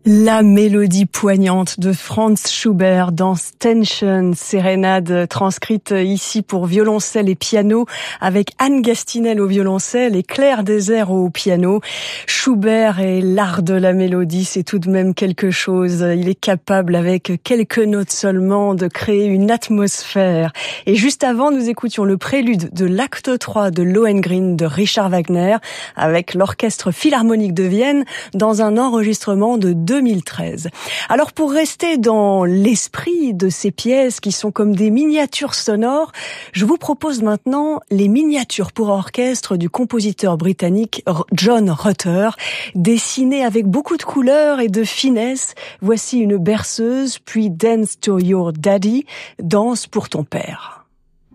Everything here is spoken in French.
La mélodie poignante de Franz Schubert dans Tension, sérénade transcrite ici pour violoncelle et piano avec Anne Gastinel au violoncelle et Claire Désert au piano. Schubert et l'art de la mélodie, c'est tout de même quelque chose. Il est capable avec quelques notes seulement de créer une atmosphère. Et juste avant, nous écoutions le prélude de l'acte 3 de Lohengrin de Richard Wagner avec l'Orchestre Philharmonique de Vienne dans un enregistrement de 2013. Alors pour rester dans l'esprit de ces pièces qui sont comme des miniatures sonores, je vous propose maintenant les miniatures pour orchestre du compositeur britannique John Rutter, dessinées avec beaucoup de couleurs et de finesse. Voici une berceuse, puis Dance to Your Daddy, danse pour ton père.